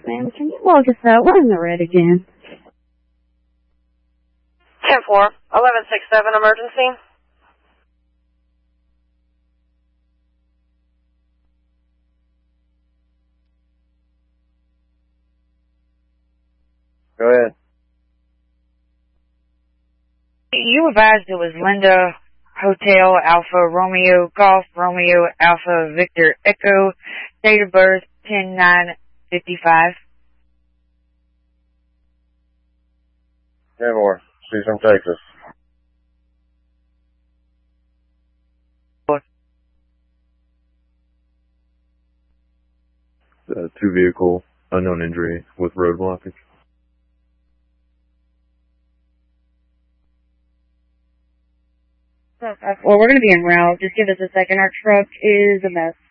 Ma'am, can you log us out? We're in the red again. 10-4, 1167 emergency. Go ahead. You advised it was Linda Hotel Alpha Romeo Golf Romeo Alpha Victor Echo, date of birth 10/9/55. 10 more. She's from Texas. Two vehicle, unknown injury with road blockage. Well, we're going to be en route. Just give us a second. Our truck is a mess.